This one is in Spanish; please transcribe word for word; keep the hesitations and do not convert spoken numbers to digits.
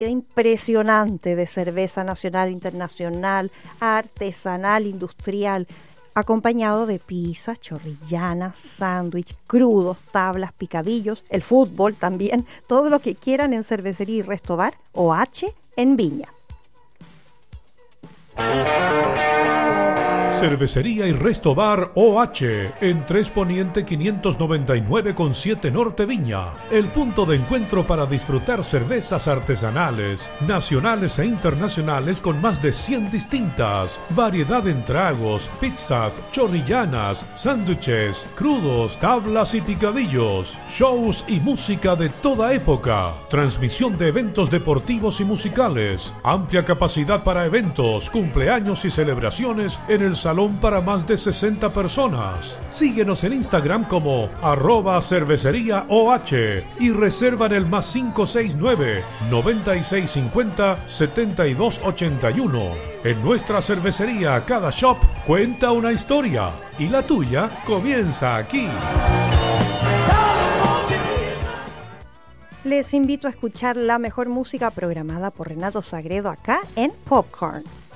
impresionante de cerveza nacional, internacional, artesanal, industrial, acompañado de pizzas, chorrillanas, sándwich, crudos, tablas, picadillos, el fútbol también, todo lo que quieran en Cervecería y Resto Bar O H en Viña. Cervecería y Resto Bar O H en tres Poniente quinientos noventa y nueve con siete Norte Viña. El punto de encuentro para disfrutar cervezas artesanales, nacionales e internacionales con más de cien distintas. Variedad en tragos, pizzas, chorrillanas, sándwiches, crudos, tablas y picadillos. Shows y música de toda época. Transmisión de eventos deportivos y musicales. Amplia capacidad para eventos, cumpleaños y celebraciones en el salón para más de sesenta personas. Síguenos en Instagram como arroba cervecería OH y reserva en el más cinco seis nueve, noventa y seis cincuenta, setenta y dos ochenta y uno. En nuestra cervecería cada shop cuenta una historia y la tuya comienza aquí. Les invito a escuchar la mejor música programada por Renato Sagredo acá en Popcorn.